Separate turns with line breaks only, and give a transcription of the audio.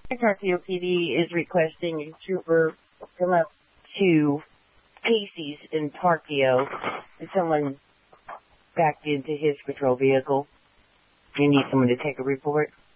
Parkview PD is requesting a trooper come up to Casey's in Parkview. Someone backed into his patrol vehicle. You need someone to take a report.